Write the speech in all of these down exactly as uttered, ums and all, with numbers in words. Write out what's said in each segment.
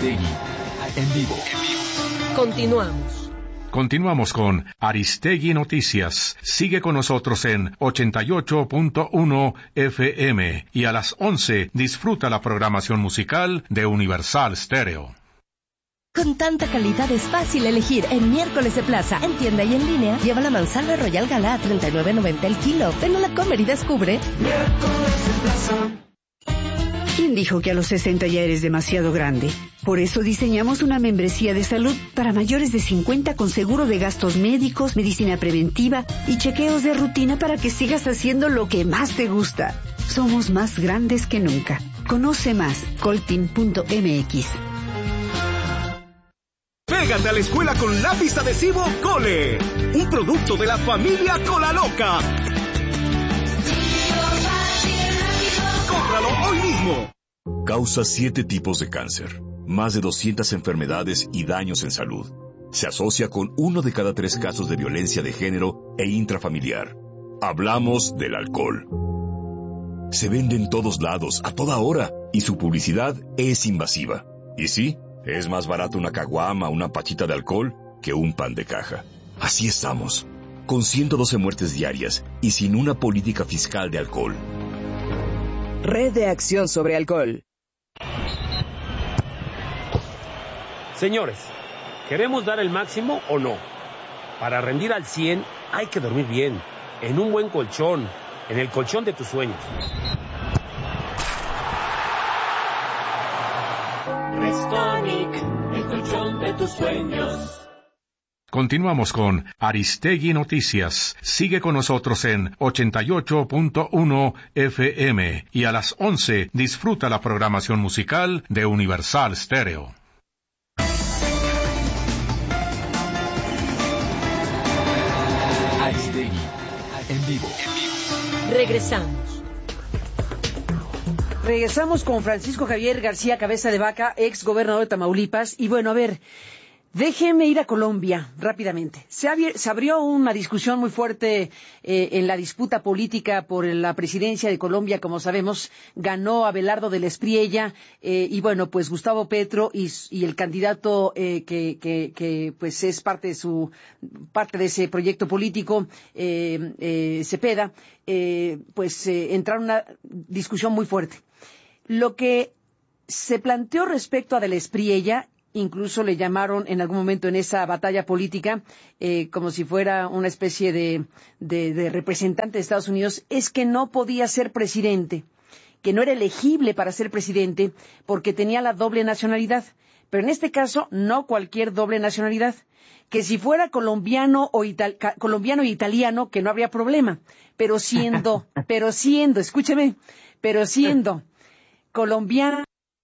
Aristegui, en vivo. Continuamos. Continuamos con Aristegui Noticias. Sigue con nosotros en ochenta y ocho punto uno F M y a las once disfruta la programación musical de Universal Stereo. Con tanta calidad es fácil elegir. En Miércoles de Plaza, en tienda y en línea, lleva la manzana Royal Gala a treinta y nueve noventa el kilo. Ven a la Comer y descubre. Miércoles de Plaza. ¿Quién dijo que a los sesenta ya eres demasiado grande? Por eso diseñamos una membresía de salud para mayores de cincuenta con seguro de gastos médicos, medicina preventiva y chequeos de rutina para que sigas haciendo lo que más te gusta. Somos más grandes que nunca. Conoce más, coltin punto m x. Pégate a la escuela con lápiz adhesivo Cole, un producto de la familia Cola Loca. ¡Cómpralo hoy mismo! Causa siete tipos de cáncer, más de doscientas enfermedades y daños en salud. Se asocia con uno de cada tres casos de violencia de género e intrafamiliar. Hablamos del alcohol. Se vende en todos lados, a toda hora, y su publicidad es invasiva. Y sí, es más barato una caguama, una pachita de alcohol, que un pan de caja. Así estamos, con ciento doce muertes diarias y sin una política fiscal de alcohol. Red de Acción sobre Alcohol. Señores, ¿queremos dar el máximo o no? Para rendir al cien hay que dormir bien, en un buen colchón, en el colchón de tus sueños. Restonic, el colchón de tus sueños. Continuamos con Aristegui Noticias. Sigue con nosotros en ochenta y ocho punto uno F M y a las once disfruta la programación musical de Universal Stereo. Aristegui, en vivo. Regresamos. Regresamos con Francisco Javier García Cabeza de Vaca, ex gobernador de Tamaulipas. Y bueno, a ver, déjeme ir a Colombia rápidamente. Se, abier, se abrió una discusión muy fuerte eh, en la disputa política por la presidencia de Colombia. Como sabemos, ganó Abelardo del Espriella eh, y bueno, pues Gustavo Petro y, y el candidato eh, que, que, que pues es parte de su parte de ese proyecto político, eh, eh, Cepeda, eh, pues eh, entraron en una discusión muy fuerte. Lo que se planteó respecto a del Espriella, incluso le llamaron en algún momento en esa batalla política, eh, como si fuera una especie de, de, de representante de Estados Unidos, es que no podía ser presidente, que no era elegible para ser presidente porque tenía la doble nacionalidad. Pero en este caso, no cualquier doble nacionalidad. Que si fuera colombiano o ital, colombiano e italiano, que no habría problema. Pero siendo, pero siendo, escúcheme, pero siendo colombiano,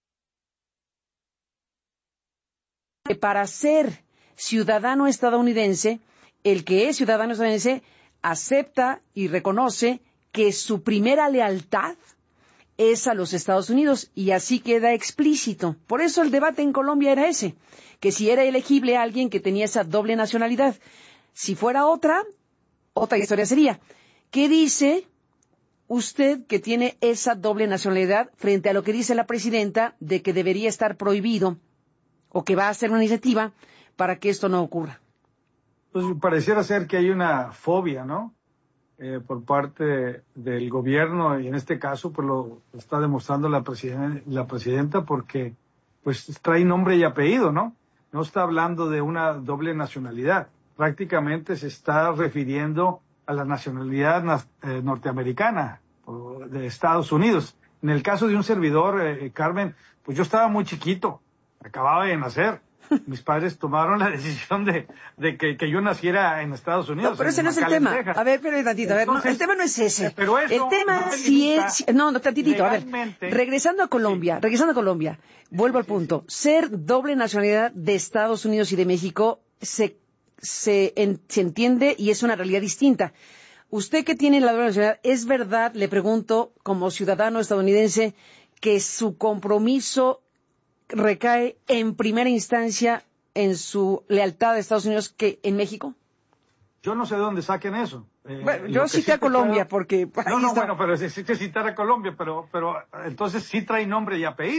que para ser ciudadano estadounidense, el que es ciudadano estadounidense acepta y reconoce que su primera lealtad es a los Estados Unidos, y así queda explícito. Por eso el debate en Colombia era ese, que si era elegible alguien que tenía esa doble nacionalidad. Si fuera otra, otra historia sería. ¿Qué dice usted que tiene esa doble nacionalidad frente a lo que dice la presidenta de que debería estar prohibido o que va a hacer una iniciativa para que esto no ocurra? Pues pareciera ser que hay una fobia, ¿no? Eh, por parte del gobierno, y en este caso pues lo está demostrando la, presiden- la presidenta, porque pues trae nombre y apellido, ¿no? No está hablando de una doble nacionalidad. Prácticamente se está refiriendo a la nacionalidad na- eh, norteamericana o de Estados Unidos. En el caso de un servidor, eh, Carmen, pues yo estaba muy chiquito. Acababa de nacer. Mis padres tomaron la decisión de, de que, que yo naciera en Estados Unidos. No, pero ese no es el tema. Texas. A ver, pero tantito, a ver, Entonces, no, el tema no es ese. Pero eso el tema no sí es, no, no, tantitito, a ver. Legalmente, regresando a Colombia, sí. regresando a Colombia, vuelvo al punto. Ser doble nacionalidad de Estados Unidos y de México se, se, en, se entiende y es una realidad distinta. Usted que tiene la doble nacionalidad, ¿es verdad, le pregunto, como ciudadano estadounidense, que su compromiso recae en primera instancia en su lealtad a Estados Unidos que en México? Yo no sé de dónde saquen eso. Eh, bueno, yo cité sí a Colombia puedo... porque... No, no, está... bueno, pero sí te citar a Colombia, pero, pero entonces sí trae nombre y apellido.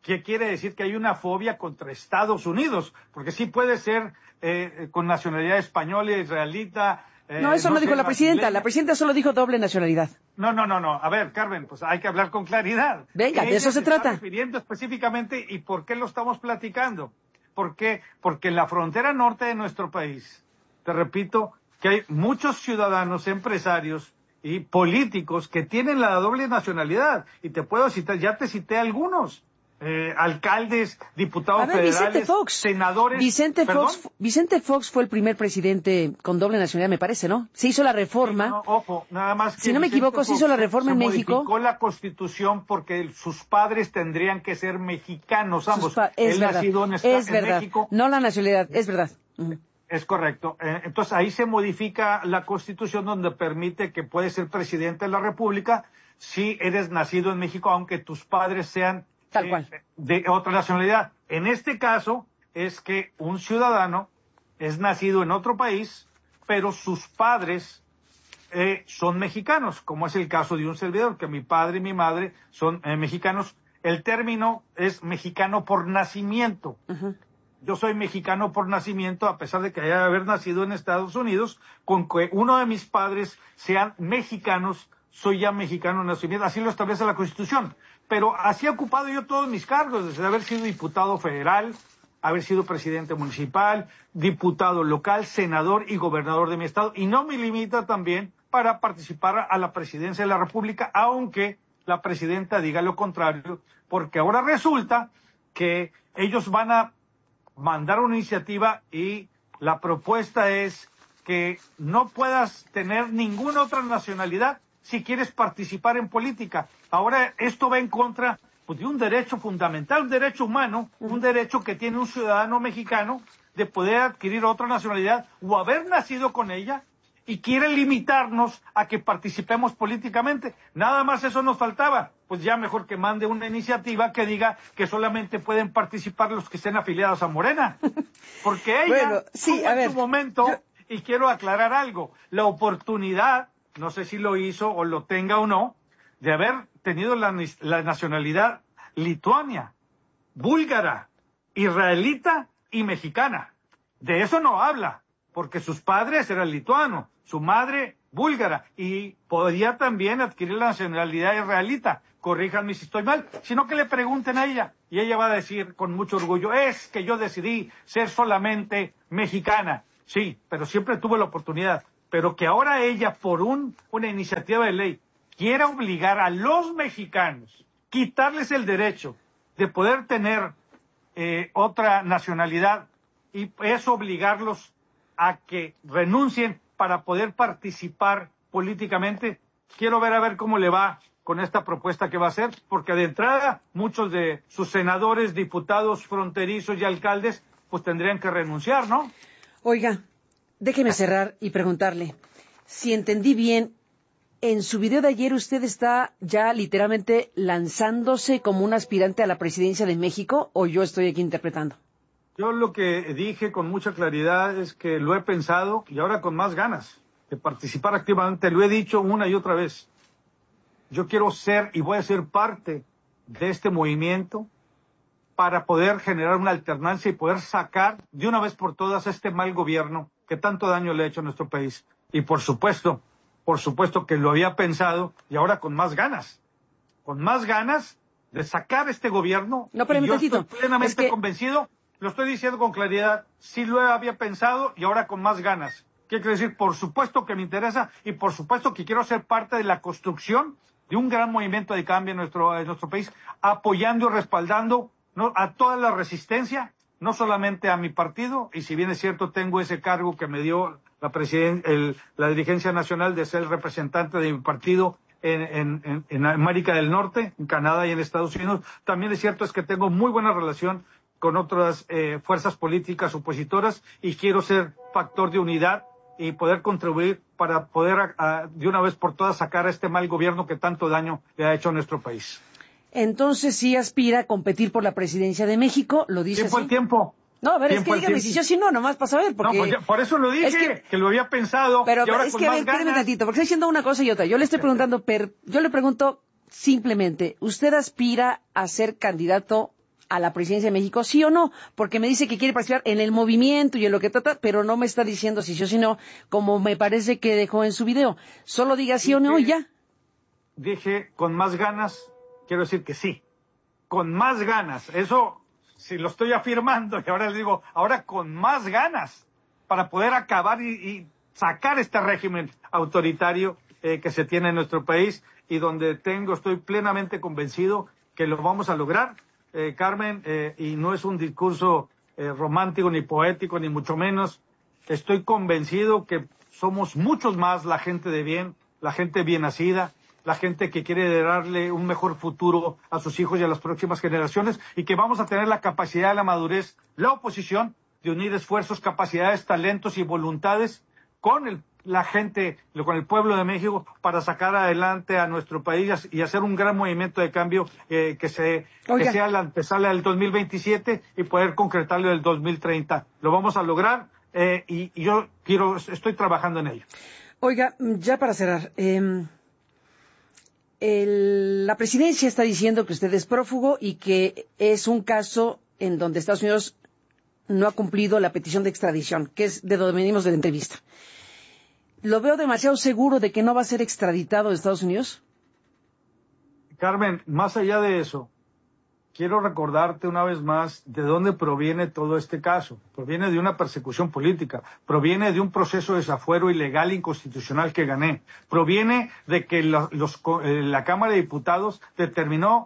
¿qué quiere decir que hay una fobia contra Estados Unidos? Porque sí puede ser eh, con nacionalidad española, israelita. Eh, no, eso no, no dijo la presidenta. brasileña. La presidenta solo dijo doble nacionalidad. No, no, no, no. A ver, Carmen, pues hay que hablar con claridad. Venga, Ella de eso se, se trata. Está refiriendo específicamente, ¿y por qué lo estamos platicando? ¿Por qué? Porque en la frontera norte de nuestro país, te repito, que hay muchos ciudadanos, empresarios y políticos que tienen la doble nacionalidad. Y te puedo citar, ya te cité algunos. Eh, alcaldes, diputados a ver, federales, Vicente Fox. senadores. Vicente ¿Perdón? Fox, Vicente Fox fue el primer presidente con doble nacionalidad, me parece, ¿no? Se hizo la reforma. Sí, no, ojo, nada más que si no me Vicente equivoco, Fox se hizo la reforma en México. Modificó la Constitución porque sus padres tendrían que ser mexicanos, ambos. Es Él verdad, nacido en, esta, es en verdad. México. No la nacionalidad, es verdad. Uh-huh. Es correcto. Eh, entonces ahí se modifica la Constitución donde permite que puedes ser presidente de la República si eres nacido en México, aunque tus padres sean Tal cual. Eh, de otra nacionalidad. En este caso es que un ciudadano es nacido en otro país, pero sus padres eh, son mexicanos, como es el caso de un servidor, que mi padre y mi madre son eh, mexicanos. El término es mexicano por nacimiento. Uh-huh. Yo soy mexicano por nacimiento, a pesar de que haya haber nacido en Estados Unidos, con que uno de mis padres sean mexicanos, soy ya mexicano de nacimiento. Así lo establece la Constitución. Pero así he ocupado yo todos mis cargos, desde haber sido diputado federal, haber sido presidente municipal, diputado local, senador y gobernador de mi estado. Y no me limita también para participar a la presidencia de la República, aunque la presidenta diga lo contrario, porque ahora resulta que ellos van a mandar una iniciativa y la propuesta es que no puedas tener ninguna otra nacionalidad si quieres participar en política. Ahora esto va en contra pues, de un derecho fundamental, un derecho humano, un derecho que tiene un ciudadano mexicano de poder adquirir otra nacionalidad o haber nacido con ella, y quiere limitarnos a que participemos políticamente. Nada más eso nos faltaba. Pues ya mejor que mande una iniciativa que diga que solamente pueden participar los que estén afiliados a Morena. Porque ella bueno, sí, tuvo a en ver, su momento, yo... y quiero aclarar algo, la oportunidad, no sé si lo hizo o lo tenga o no, de haber tenido la, la nacionalidad lituania, búlgara, israelita y mexicana. De eso no habla, porque sus padres eran lituanos, su madre búlgara, y podía también adquirir la nacionalidad israelita. Corríjanme si estoy mal, sino que le pregunten a ella, y ella va a decir con mucho orgullo, es que yo decidí ser solamente mexicana. Sí, pero siempre tuve la oportunidad. Pero que ahora ella, por un, una iniciativa de ley, quiera obligar a los mexicanos, quitarles el derecho de poder tener eh, otra nacionalidad, y eso obligarlos a que renuncien para poder participar políticamente. Quiero ver a ver cómo le va con esta propuesta que va a hacer, porque de entrada muchos de sus senadores, diputados fronterizos y alcaldes pues tendrían que renunciar, ¿no? Oiga, déjeme cerrar y preguntarle, si entendí bien, en su video de ayer usted está ya literalmente lanzándose como un aspirante a la presidencia de México, ¿o yo estoy aquí interpretando? Yo lo que dije con mucha claridad es que lo he pensado y ahora con más ganas de participar activamente. Lo he dicho una y otra vez. Yo quiero ser y voy a ser parte de este movimiento para poder generar una alternancia y poder sacar de una vez por todas este mal gobierno que tanto daño le ha hecho a nuestro país. Y por supuesto, por supuesto que lo había pensado y ahora con más ganas. Con más ganas de sacar este gobierno. No, pero y yo estoy plenamente es que... convencido. Lo estoy diciendo con claridad, sí lo había pensado y ahora con más ganas. ¿Qué quiere decir? Por supuesto que me interesa y por supuesto que quiero ser parte de la construcción de un gran movimiento de cambio en nuestro, en nuestro país, apoyando y respaldando ¿no? a toda la resistencia, no solamente a mi partido, y si bien es cierto tengo ese cargo que me dio la, presiden- el, la dirigencia nacional de ser el representante de mi partido en, en, en, en América del Norte, en Canadá y en Estados Unidos, también es cierto es que tengo muy buena relación con otras eh, fuerzas políticas opositoras y quiero ser factor de unidad y poder contribuir para poder a, a, de una vez por todas sacar a este mal gobierno que tanto daño le ha hecho a nuestro país. Entonces sí aspira a competir por la presidencia de México, lo dice ¿Tiempo así. al tiempo? No, a ver, es que dígame tiempo. si yo sí no, nomás para saber, porque... No, pues ya, por eso lo dije, es que, que lo había pensado, pero, y ahora es con que, a más ver, espérame ganas. tantito, porque estoy diciendo una cosa y otra. Yo le estoy preguntando, per, yo le pregunto simplemente, ¿usted aspira a ser candidato a la presidencia de México, sí o no, porque me dice que quiere participar en el movimiento y en lo que trata, pero no me está diciendo si sí o si no, como me parece que dejó en su video. Solo diga sí o no y ya. Dije, con más ganas, quiero decir que sí. Con más ganas. Eso, si lo estoy afirmando, y ahora le digo, ahora con más ganas, para poder acabar y, y sacar este régimen autoritario eh, que se tiene en nuestro país, y donde tengo, estoy plenamente convencido que lo vamos a lograr, eh, Carmen, eh, y no es un discurso eh, romántico, ni poético, ni mucho menos. Estoy convencido que somos muchos más la gente de bien, la gente bien nacida, la gente que quiere darle un mejor futuro a sus hijos y a las próximas generaciones, y que vamos a tener la capacidad, la madurez, la oposición, de unir esfuerzos, capacidades, talentos y voluntades con el, la gente, con el pueblo de México, para sacar adelante a nuestro país y hacer un gran movimiento de cambio eh, que, se, que sea la antesala del dos mil veintisiete y poder concretarlo del dos mil treinta. Lo vamos a lograr eh, y, y yo quiero, estoy trabajando en ello. Oiga, ya para cerrar, eh, el, la presidencia está diciendo que usted es prófugo y que es un caso en donde Estados Unidos no ha cumplido la petición de extradición, que es de donde venimos de la entrevista. ¿Lo veo demasiado seguro de que no va a ser extraditado de Estados Unidos? Carmen, más allá de eso, quiero recordarte una vez más de dónde proviene todo este caso. Proviene de una persecución política, proviene de un proceso de desafuero ilegal e inconstitucional que gané, proviene de que la, los, la Cámara de Diputados determinó,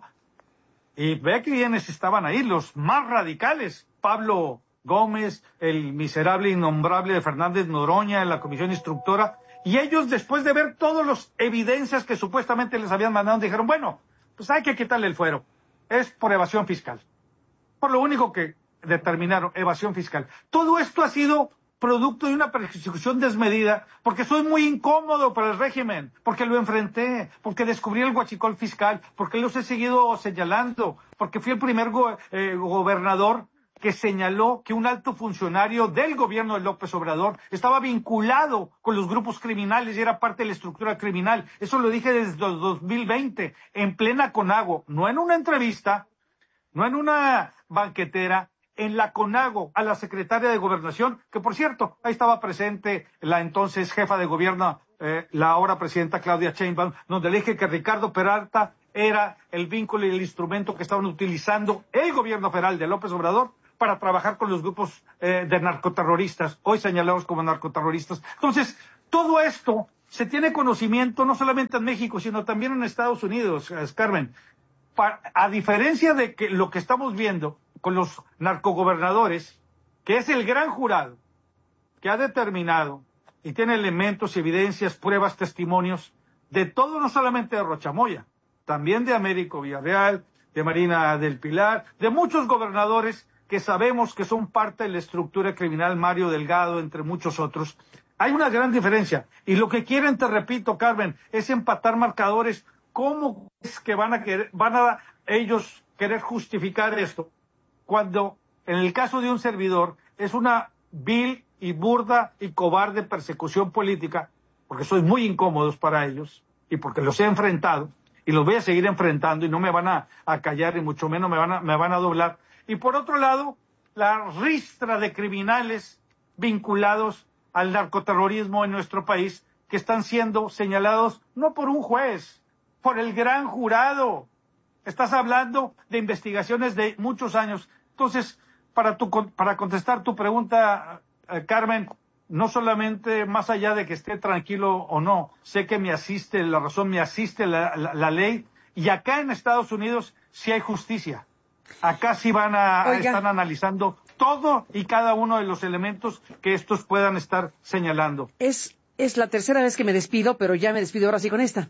y ve que quienes estaban ahí, los más radicales, Pablo Gómez, el miserable innombrable de Fernández Noroña en la comisión instructora, y ellos, después de ver todas las evidencias que supuestamente les habían mandado, dijeron, bueno, pues hay que quitarle el fuero. Es por evasión fiscal. Por lo único que determinaron, evasión fiscal. Todo esto ha sido producto de una persecución desmedida, porque soy muy incómodo para el régimen, porque lo enfrenté, porque descubrí el huachicol fiscal, porque los he seguido señalando, porque fui el primer go eh, gobernador que señaló que un alto funcionario del gobierno de López Obrador estaba vinculado con los grupos criminales y era parte de la estructura criminal. Eso lo dije desde el dos mil veinte, en plena CONAGO, no en una entrevista, no en una banquetera, en la CONAGO, a la secretaria de Gobernación, que por cierto, ahí estaba presente la entonces jefa de gobierno, eh, la ahora presidenta Claudia Sheinbaum, donde le dije que Ricardo Peralta era el vínculo y el instrumento que estaban utilizando el gobierno federal de López Obrador para trabajar con los grupos eh, de narcoterroristas, hoy señalados como narcoterroristas. Entonces, todo esto se tiene conocimiento no solamente en México, sino también en Estados Unidos, Carmen. Pa a diferencia de que lo que estamos viendo con los narcogobernadores, que es el gran jurado que ha determinado y tiene elementos, evidencias, pruebas, testimonios de todo, no solamente de Rochamoya, también de Américo Villarreal, de Marina del Pilar, de muchos gobernadores que sabemos que son parte de la estructura criminal, Mario Delgado, entre muchos otros. Hay una gran diferencia. Y lo que quieren, te repito, Carmen, es empatar marcadores. ¿Cómo es que van a querer, van a ellos querer justificar esto? Cuando, en el caso de un servidor, es una vil y burda y cobarde persecución política, porque soy muy incómodos para ellos, y porque los he enfrentado, y los voy a seguir enfrentando, y no me van a, a callar, y mucho menos me van a, me van a doblar. Y por otro lado, la ristra de criminales vinculados al narcoterrorismo en nuestro país, que están siendo señalados no por un juez, por el gran jurado. Estás hablando de investigaciones de muchos años. Entonces, para, tu, para contestar tu pregunta, eh, Carmen, no solamente más allá de que esté tranquilo o no, sé que me asiste la razón, me asiste la, la, la ley, y acá en Estados Unidos sí hay justicia. Acá sí van a, Oiga. están analizando todo y cada uno de los elementos que estos puedan estar señalando. Es, es la tercera vez que me despido, pero ya me despido ahora sí con esta.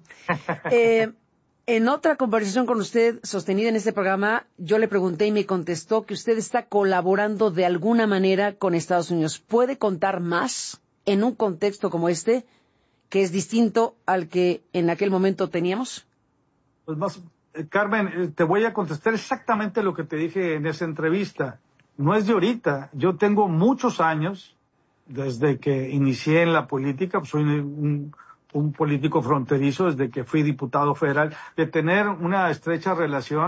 Eh, en otra conversación con usted sostenida en este programa, yo le pregunté y me contestó que usted está colaborando de alguna manera con Estados Unidos. ¿Puede contar más en un contexto como este, que es distinto al que en aquel momento teníamos? Pues más, eh, Carmen, te voy a contestar exactamente lo que te dije en esa entrevista. No es de ahorita. Yo tengo muchos años, desde que inicié en la política, pues soy un, un político fronterizo, desde que fui diputado federal, de tener una estrecha relación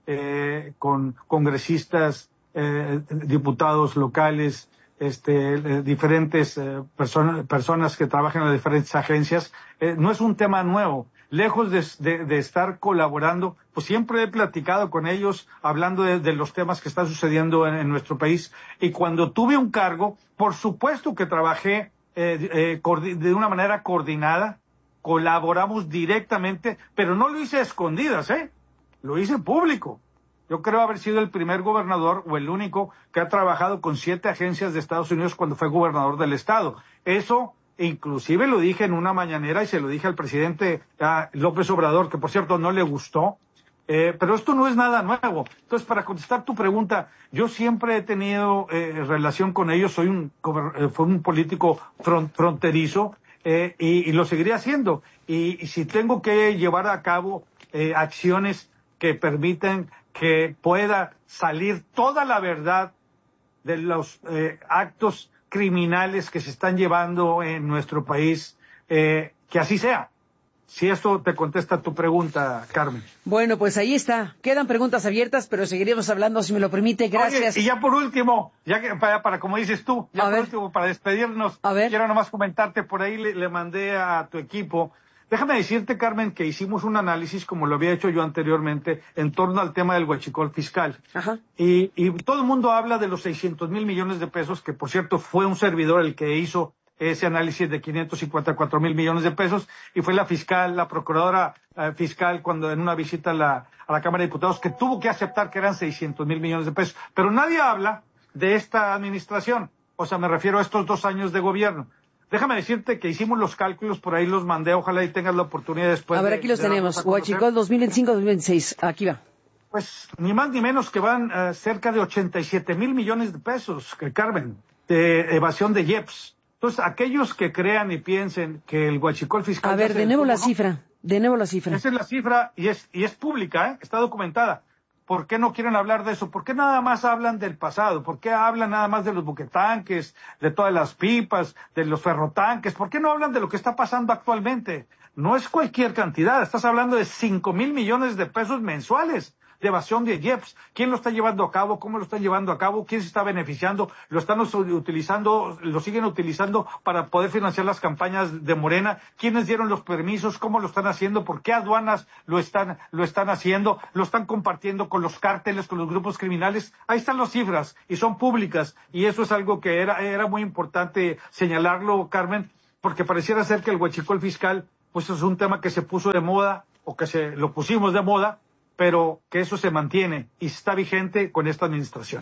eh, con congresistas, eh, diputados locales, este, eh, diferentes eh, person- personas que trabajan en las diferentes agencias. Eh, no es un tema nuevo. Lejos de, de, de estar colaborando, pues siempre he platicado con ellos hablando de, de los temas que están sucediendo en, en nuestro país. Y cuando tuve un cargo, por supuesto que trabajé eh, eh, de una manera coordinada, colaboramos directamente, pero no lo hice a escondidas, ¿eh? Lo hice público. Yo creo haber sido el primer gobernador o el único que ha trabajado con siete agencias de Estados Unidos cuando fue gobernador del estado. Eso inclusive lo dije en una mañanera y se lo dije al presidente a López Obrador, que por cierto no le gustó, eh, pero esto no es nada nuevo. Entonces, para contestar tu pregunta, yo siempre he tenido eh, relación con ellos, soy un, eh, fue un político front, fronterizo eh, y, y lo seguiré haciendo. Y, y si tengo que llevar a cabo eh, acciones que permitan que pueda salir toda la verdad de los eh, actos criminales que se están llevando en nuestro país, eh, que así sea. Si esto te contesta tu pregunta, Carmen. Bueno, pues ahí está. Quedan preguntas abiertas, pero seguiremos hablando, si me lo permite. Gracias. Oye, y ya por último, ya que para, para como dices tú, ya a por ver. último, para despedirnos, a ver. quiero nomás comentarte, por ahí le, le mandé a tu equipo. Déjame decirte, Carmen, que hicimos un análisis, como lo había hecho yo anteriormente, en torno al tema del huachicol fiscal. Ajá. Y, y todo el mundo habla de los seiscientos mil millones de pesos, que por cierto fue un servidor el que hizo ese análisis de quinientos cincuenta y cuatro mil millones de pesos, y fue la fiscal, la procuradora eh, fiscal, cuando en una visita a la, a la Cámara de Diputados, que tuvo que aceptar que eran seiscientos mil millones de pesos. Pero nadie habla de esta administración. O sea, me refiero a estos dos años de gobierno. Déjame decirte que hicimos los cálculos, por ahí los mandé, ojalá y tengas la oportunidad después. A ver, de, aquí los de tenemos, huachicol dos mil veinticinco dos mil veintiséis, aquí va. Pues ni más ni menos que van uh, cerca de ochenta y siete mil millones de pesos, que Carmen, de evasión de I E P S. Entonces, aquellos que crean y piensen que el huachicol fiscal... A ver, de nuevo la ¿no? cifra, de nuevo la cifra. Esa es la cifra y es, y es pública, ¿eh? Está documentada. ¿Por qué no quieren hablar de eso? ¿Por qué nada más hablan del pasado? ¿Por qué hablan nada más de los buquetanques, de todas las pipas, de los ferrotanques? ¿Por qué no hablan de lo que está pasando actualmente? No es cualquier cantidad, estás hablando de cinco mil millones de pesos mensuales de evasión de I E P S. ¿Quién lo está llevando a cabo? ¿Cómo lo están llevando a cabo? ¿Quién se está beneficiando? ¿Lo están utilizando, lo siguen utilizando para poder financiar las campañas de Morena? ¿Quiénes dieron los permisos? ¿Cómo lo están haciendo? ¿Por qué aduanas lo están, lo están haciendo? ¿Lo están compartiendo con los cárteles, con los grupos criminales? Ahí están las cifras y son públicas, y eso es algo que era, era muy importante señalarlo, Carmen, porque pareciera ser que el huachicol fiscal, pues es un tema que se puso de moda, o que se lo pusimos de moda, pero que eso se mantiene y está vigente con esta administración.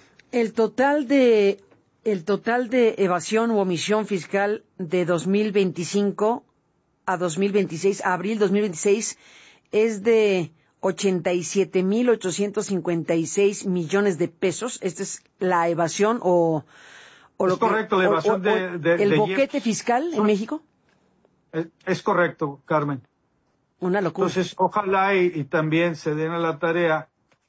El total de el total de evasión u omisión fiscal de dos mil veinticinco a dos mil veintiséis, a abril dos mil veintiséis, es de ochenta y siete mil ochocientos cincuenta y seis millones de pesos. Esta es la evasión o, o es lo correcto, que, la o, evasión o, de, de el de boquete I E P S. fiscal en México. Es, es correcto, Carmen. Una locura. Entonces, ojalá y, y también se den a la tarea,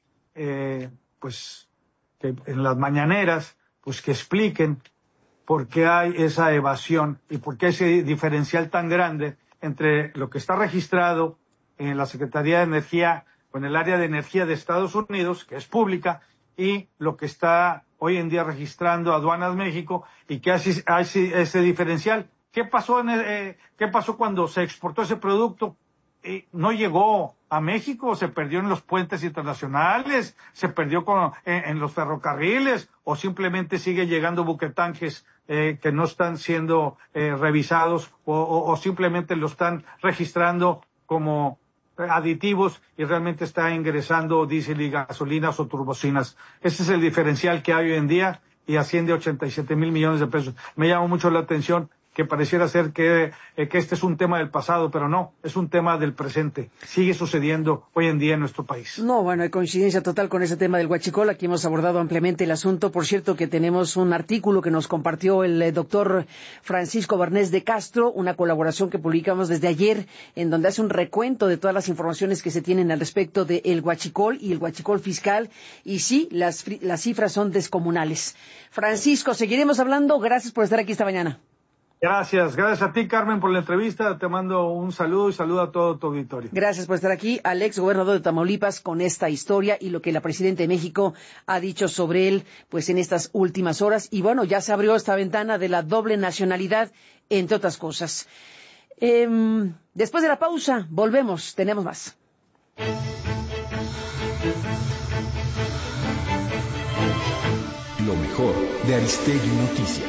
eh, pues, que en las mañaneras, pues que expliquen por qué hay esa evasión y por qué ese diferencial tan grande entre lo que está registrado en la Secretaría de Energía o en el área de energía de Estados Unidos, que es pública, y lo que está hoy en día registrando Aduanas México, y que hace, hace ese diferencial. ¿Qué pasó, en el, eh, ¿Qué pasó cuando se exportó ese producto? No llegó a México, se perdió en los puentes internacionales, se perdió con, en, en los ferrocarriles, o simplemente sigue llegando buquetanques eh, que no están siendo eh, revisados, o, o, o simplemente lo están registrando como aditivos y realmente está ingresando diésel y gasolinas o turbocinas. Ese es el diferencial que hay hoy en día y asciende a ochenta y siete mil millones de pesos. Me llama mucho la atención que pareciera ser que, eh, que este es un tema del pasado, pero no, es un tema del presente. Sigue sucediendo hoy en día en nuestro país. No, bueno, hay coincidencia total con ese tema del huachicol. Aquí hemos abordado ampliamente el asunto. Por cierto, que tenemos un artículo que nos compartió el eh, doctor Francisco Barnés de Castro, una colaboración que publicamos desde ayer, en donde hace un recuento de todas las informaciones que se tienen al respecto del huachicol y el huachicol fiscal. Y sí, las, las cifras son descomunales. Francisco, seguiremos hablando. Gracias por estar aquí esta mañana. Gracias, gracias a ti, Carmen, por la entrevista. Te mando un saludo y saludo a todo tu auditorio. Gracias por estar aquí, al ex gobernador de Tamaulipas, con esta historia y lo que la presidenta de México ha dicho sobre él, pues en estas últimas horas. Y bueno, ya se abrió esta ventana de la doble nacionalidad, entre otras cosas. Eh, después de la pausa, volvemos, tenemos más. Lo mejor de Aristegui Noticias.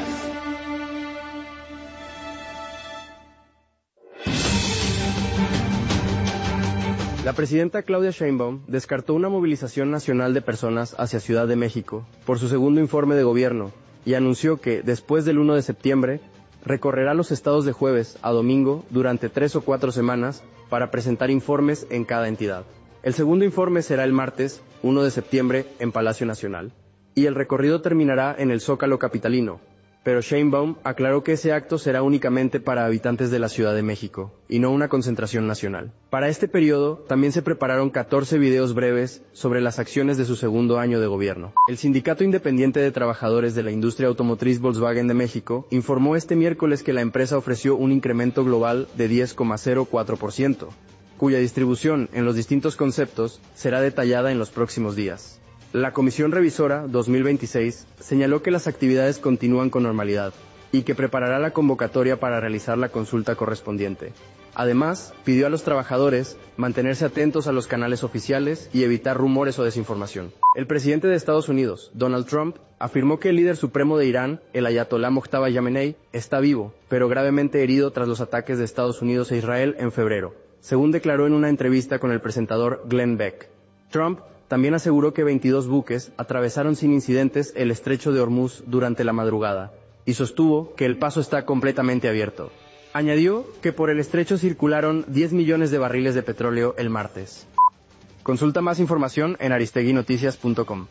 La presidenta Claudia Sheinbaum descartó una movilización nacional de personas hacia Ciudad de México por su segundo informe de gobierno y anunció que, después del uno de septiembre, recorrerá los estados de jueves a domingo durante tres o cuatro semanas para presentar informes en cada entidad. El segundo informe será el martes, uno de septiembre, en Palacio Nacional, y el recorrido terminará en el Zócalo capitalino. Pero Sheinbaum aclaró que ese acto será únicamente para habitantes de la Ciudad de México, y no una concentración nacional. Para este periodo, también se prepararon catorce videos breves sobre las acciones de su segundo año de gobierno. El Sindicato Independiente de Trabajadores de la Industria Automotriz Volkswagen de México informó este miércoles que la empresa ofreció un incremento global de diez coma cero cuatro por ciento, cuya distribución en los distintos conceptos será detallada en los próximos días. La Comisión Revisora dos mil veintiséis señaló que las actividades continúan con normalidad y que preparará la convocatoria para realizar la consulta correspondiente. Además, pidió a los trabajadores mantenerse atentos a los canales oficiales y evitar rumores o desinformación. El presidente de Estados Unidos, Donald Trump, afirmó que el líder supremo de Irán, el ayatolá Mojtaba Yamenei, está vivo, pero gravemente herido tras los ataques de Estados Unidos e Israel en febrero, según declaró en una entrevista con el presentador Glenn Beck. Trump también aseguró que veintidós buques atravesaron sin incidentes el estrecho de Hormuz durante la madrugada y sostuvo que el paso está completamente abierto. Añadió que por el estrecho circularon diez millones de barriles de petróleo el martes. Consulta más información en aristegui noticias punto com.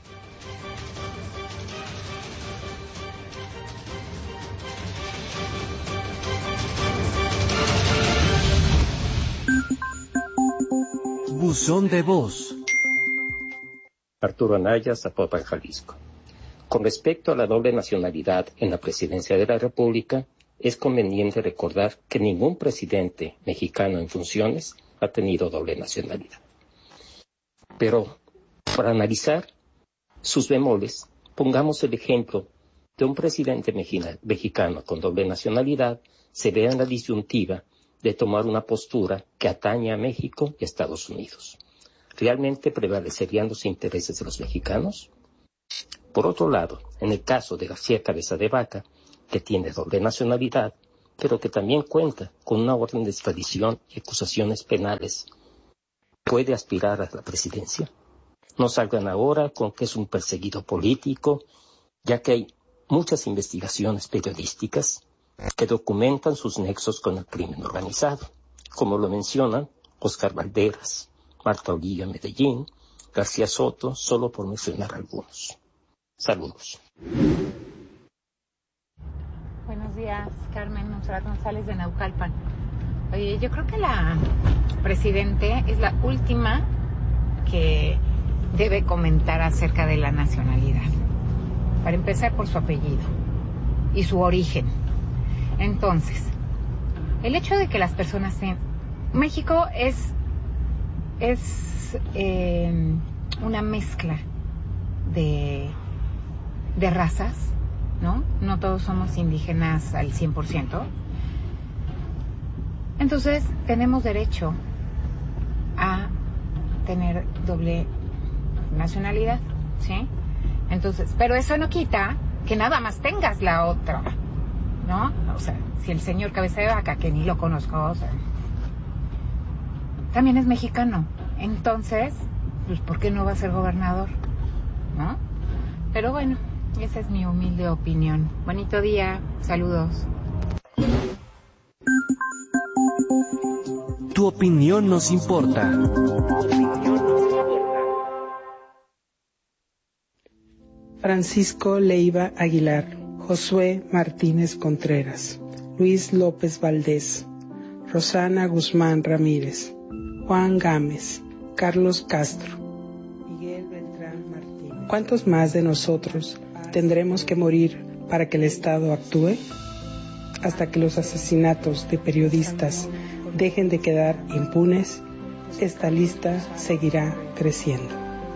Buzón de voz. Arturo Anaya, Zapopan, Jalisco. Con respecto a la doble nacionalidad en la presidencia de la República, es conveniente recordar que ningún presidente mexicano en funciones ha tenido doble nacionalidad. Pero, para analizar sus bemoles, pongamos el ejemplo de un presidente mexicano con doble nacionalidad se vea en la disyuntiva de tomar una postura que atañe a México y a Estados Unidos. ¿Realmente prevalecerían los intereses de los mexicanos? Por otro lado, en el caso de García Cabeza de Vaca, que tiene doble nacionalidad, pero que también cuenta con una orden de extradición y acusaciones penales, ¿puede aspirar a la presidencia? No salgan ahora con que es un perseguido político, ya que hay muchas investigaciones periodísticas que documentan sus nexos con el crimen organizado, como lo mencionan Oscar Valderas, Marta Orillo en Medellín, García Soto, solo por mencionar algunos. Saludos. Buenos días, Carmen Monserrat González de Naucalpan. Oye, yo creo que la presidente es la última que debe comentar acerca de la nacionalidad. Para empezar por su apellido y su origen. Entonces, el hecho de que las personas sean... México es... es eh, una mezcla de, de razas, ¿no? No todos somos indígenas al cien por ciento. Entonces, tenemos derecho a tener doble nacionalidad, ¿sí? Entonces, pero eso no quita que nada más tengas la otra, ¿no? O sea, si el señor Cabeza de Vaca, que ni lo conozco, o sea, también es mexicano. Entonces, pues, ¿por qué no va a ser gobernador? ¿No? Pero bueno, esa es mi humilde opinión. Bonito día, saludos. Tu opinión nos importa. Francisco Leiva Aguilar, Josué Martínez Contreras, Luis López Valdés, Rosana Guzmán Ramírez, Juan Gámez, Carlos Castro, Miguel Beltrán Martínez. ¿Cuántos más de nosotros tendremos que morir para que el Estado actúe? hasta que los asesinatos de periodistas dejen de quedar impunes, esta lista seguirá creciendo.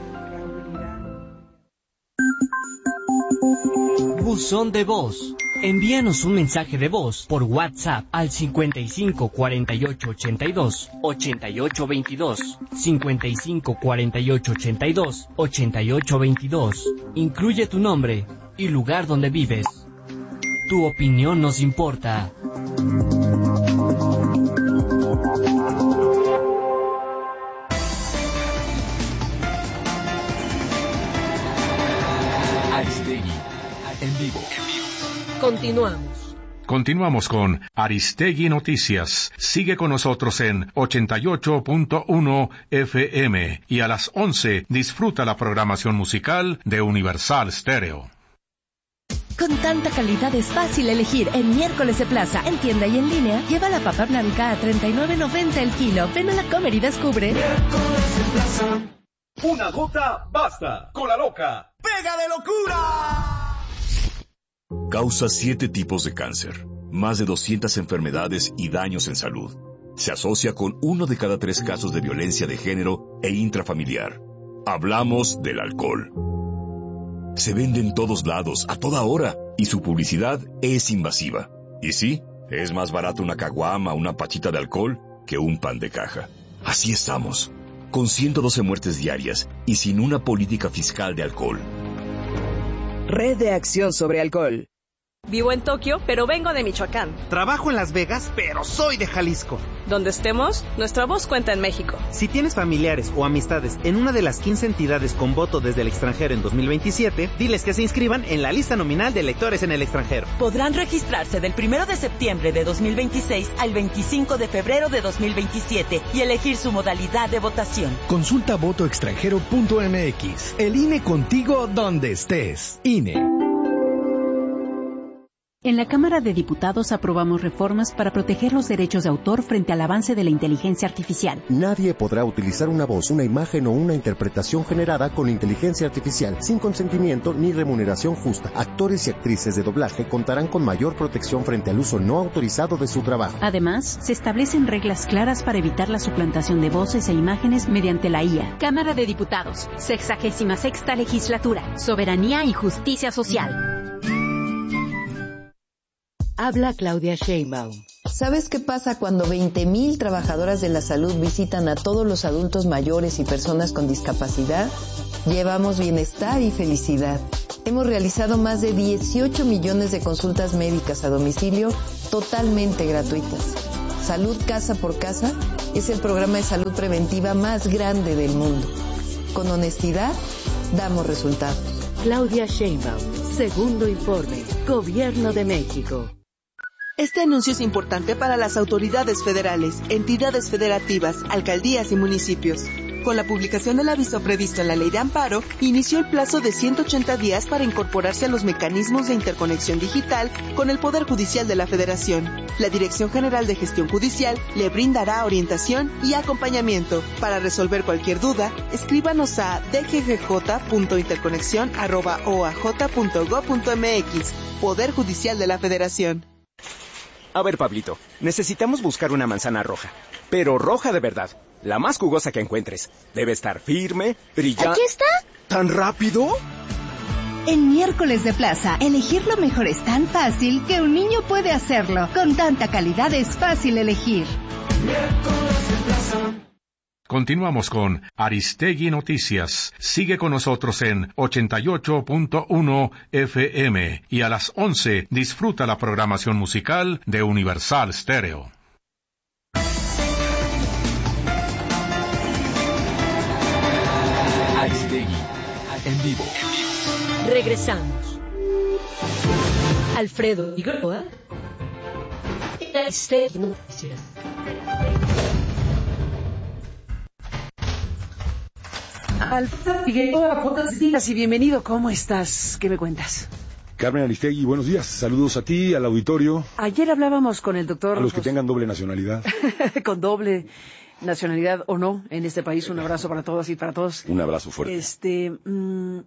Buzón de voz. Envíanos un mensaje de voz por WhatsApp al cincuenta y cinco cuarenta y ocho ochenta y dos ochenta y ocho veintidós, cincuenta y cinco cuarenta y ocho ochenta y dos ochenta y ocho veintidós. Incluye tu nombre y lugar donde vives. Tu opinión nos importa. Aristegui, en vivo. Continuamos. Continuamos con Aristegui Noticias. Sigue con nosotros en ochenta y ocho punto uno F M y a las once disfruta la programación musical de Universal Stereo. Con tanta calidad es fácil elegir en Miércoles de Plaza, en tienda y en línea. Lleva la papa blanca a treinta y nueve noventa el kilo. Ven a la Comer y descubre. Miércoles de Plaza. Una gota basta. Cola loca. ¡Pega de locura! Causa siete tipos de cáncer, más de doscientas enfermedades y daños en salud. Se asocia con uno de cada tres casos de violencia de género e intrafamiliar. Hablamos del alcohol. Se vende en todos lados, a toda hora, y su publicidad es invasiva. Y sí, es más barato una caguama o una pachita de alcohol que un pan de caja. Así estamos, con ciento doce muertes diarias y sin una política fiscal de alcohol. Red de Acción sobre Alcohol. Vivo en Tokio, pero vengo de Michoacán. Trabajo en Las Vegas, pero soy de Jalisco. Donde estemos, nuestra voz cuenta en México. Si tienes familiares o amistades en una de las quince entidades con voto desde el extranjero en dos mil veintisiete, diles que se inscriban en la lista nominal de electores en el extranjero. Podrán registrarse del primero de septiembre de dos mil veintiséis al veinticinco de febrero de dos mil veintisiete y elegir su modalidad de votación. Consulta voto extranjero punto m x. El I N E contigo donde estés. I N E. En la Cámara de Diputados aprobamos reformas para proteger los derechos de autor frente al avance de la inteligencia artificial. Nadie podrá utilizar una voz, una imagen o una interpretación generada con inteligencia artificial sin consentimiento ni remuneración justa. Actores y actrices de doblaje contarán con mayor protección frente al uso no autorizado de su trabajo. Además, se establecen reglas claras para evitar la suplantación de voces e imágenes mediante la I A. Cámara de Diputados, sexagésima sexta legislatura, soberanía y justicia social. Habla Claudia Sheinbaum. ¿Sabes qué pasa cuando veinte mil trabajadoras de la salud visitan a todos los adultos mayores y personas con discapacidad? Llevamos bienestar y felicidad. Hemos realizado más de dieciocho millones de consultas médicas a domicilio totalmente gratuitas. Salud Casa por Casa es el programa de salud preventiva más grande del mundo. Con honestidad, damos resultados. Claudia Sheinbaum, segundo informe, Gobierno de México. Este anuncio es importante para las autoridades federales, entidades federativas, alcaldías y municipios. Con la publicación del aviso previsto en la Ley de Amparo, inició el plazo de ciento ochenta días para incorporarse a los mecanismos de interconexión digital con el Poder Judicial de la Federación. La Dirección General de Gestión Judicial le brindará orientación y acompañamiento. Para resolver cualquier duda, escríbanos a d g g j punto interconexión arroba o a j punto gob punto m x. Poder Judicial de la Federación. A ver, Pablito, necesitamos buscar una manzana roja, pero roja de verdad, la más jugosa que encuentres. Debe estar firme, brillante... ¿Aquí está? ¿Tan rápido? En Miércoles de Plaza, elegir lo mejor es tan fácil que un niño puede hacerlo. Con tanta calidad es fácil elegir. Miércoles de Plaza. Continuamos con Aristegui Noticias. Sigue con nosotros en ochenta y ocho punto uno F M y a las once disfruta la programación musical de Universal Stereo. Aristegui, en vivo. Regresamos. Alfredo Figueroa. Aristegui Noticias. Alfredo Figueroa, buenos días y bienvenido. ¿Cómo estás? ¿Qué me cuentas? Carmen Aristegui, buenos días. Saludos a ti, al auditorio. Ayer hablábamos con el doctor... A los que tengan doble nacionalidad. Con doble nacionalidad o no en este país. Un abrazo para todas y para todos. Un abrazo fuerte. Este, mmm,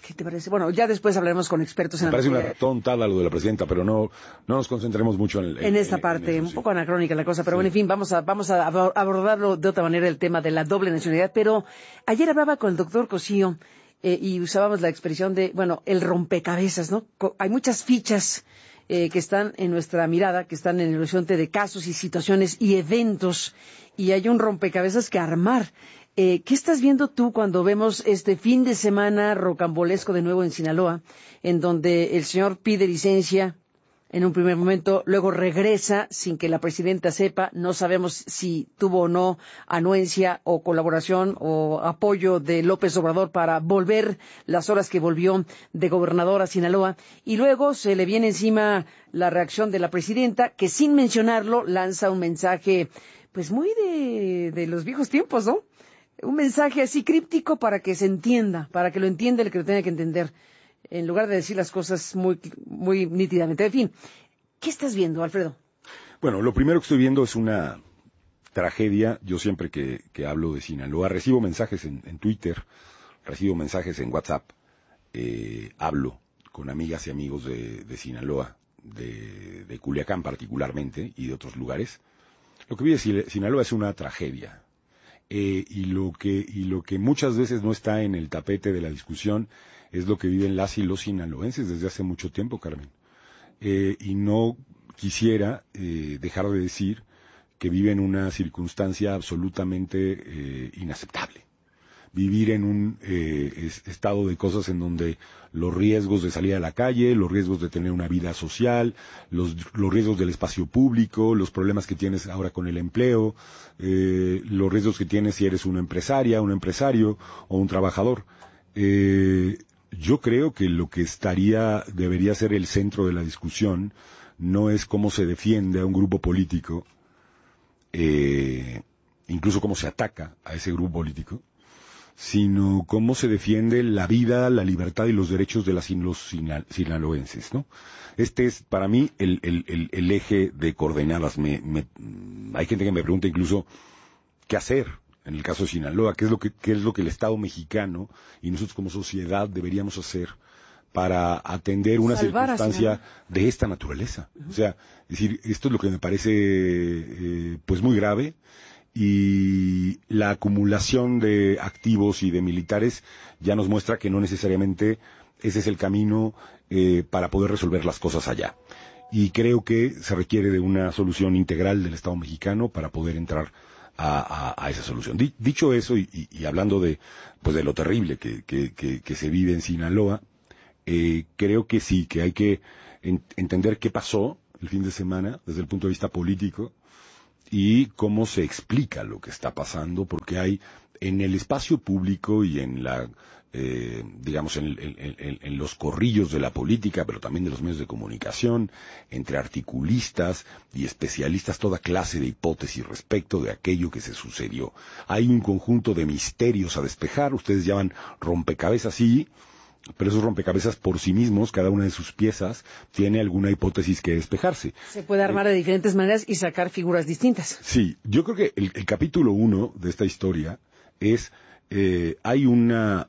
¿Qué te parece? Bueno, ya después hablaremos con expertos en Me la parece materia. una tontada lo de la presidenta, pero no no nos concentremos mucho en, en, En esta en, parte, en eso, un sí. poco anacrónica la cosa, pero Sí. bueno, en fin, vamos a vamos a abor- abordarlo de otra manera, el tema de la doble nacionalidad. Pero ayer hablaba con el doctor Cosío eh, y usábamos la expresión de, bueno, el rompecabezas, ¿no? Co- hay muchas fichas eh, que están en nuestra mirada, que están en el horizonte de casos y situaciones y eventos, y hay un rompecabezas que armar. Eh, ¿Qué estás viendo tú cuando vemos este fin de semana rocambolesco de nuevo en Sinaloa, en donde el señor pide licencia en un primer momento, luego regresa sin que la presidenta sepa, no sabemos si tuvo o no anuencia o colaboración o apoyo de López Obrador para volver las horas que volvió de gobernador a Sinaloa, y luego se le viene encima la reacción de la presidenta, que sin mencionarlo lanza un mensaje pues muy de, de los viejos tiempos, ¿no? Un mensaje así críptico para que se entienda, para que lo entienda el que lo tenga que entender, en lugar de decir las cosas muy, muy nítidamente. En fin, ¿qué estás viendo, Alfredo? Bueno, lo primero que estoy viendo es una tragedia. Yo siempre que, que hablo de Sinaloa, recibo mensajes en, en Twitter, recibo mensajes en WhatsApp, eh, hablo con amigas y amigos de, de Sinaloa, de, de Culiacán particularmente, y de otros lugares. Lo que vive Sinaloa es una tragedia. Eh, y lo que y lo que muchas veces no está en el tapete de la discusión es lo que viven las y los sinaloenses desde hace mucho tiempo, Carmen. Eh, y no quisiera eh, dejar de decir que viven una circunstancia absolutamente eh, inaceptable. Vivir en un eh, es, estado de cosas en donde los riesgos de salir a la calle, los riesgos de tener una vida social, los, los riesgos del espacio público, los problemas que tienes ahora con el empleo, eh, los riesgos que tienes si eres una empresaria, un empresario o un trabajador. Eh, yo creo que lo que estaría, debería ser el centro de la discusión no es cómo se defiende a un grupo político, eh, incluso cómo se ataca a ese grupo político, sino cómo se defiende la vida, la libertad y los derechos de las, los sinaloenses, ¿no? Este es, para mí, el, el, el, el eje de coordenadas. Me, me, hay gente que me pregunta incluso qué hacer en el caso de Sinaloa, qué es lo que, qué es lo que el Estado mexicano y nosotros como sociedad deberíamos hacer para atender una Salvar circunstancia de esta naturaleza. Uh-huh. O sea, es decir, esto es lo que me parece, eh, pues muy grave. Y la acumulación de activos y de militares ya nos muestra que no necesariamente ese es el camino eh, para poder resolver las cosas allá. Y creo que se requiere de una solución integral del Estado mexicano para poder entrar a, a, a esa solución. D- dicho eso, y, y, y hablando de, pues de lo terrible que, que, que, que se vive en Sinaloa, eh, creo que sí, que hay que en, entender qué pasó el fin de semana desde el punto de vista político, y cómo se explica lo que está pasando, porque hay en el espacio público y en la, eh, digamos, en, en, en, en los corrillos de la política, pero también de los medios de comunicación, entre articulistas y especialistas, toda clase de hipótesis respecto de aquello que se sucedió. Hay un conjunto de misterios a despejar, ustedes llaman rompecabezas, sí, pero esos rompecabezas por sí mismos, cada una de sus piezas, tiene alguna hipótesis que despejarse. Se puede armar de diferentes maneras y sacar figuras distintas. Sí, yo creo que el, el capítulo uno de esta historia es, eh, hay una